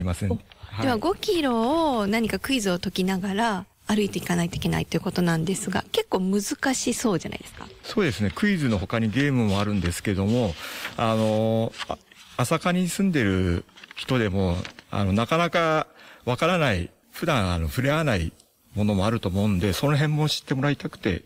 ません。 では5キロを何かクイズを解きながら歩いていかないといけないということなんですが、結構難しそうじゃないですか。 そうですね。クイズの他にゲームもあるんですけども、朝霞に住んでる人でも、なかなかわからない、普段触れ合わないものもあると思うんで、その辺も知ってもらいたくて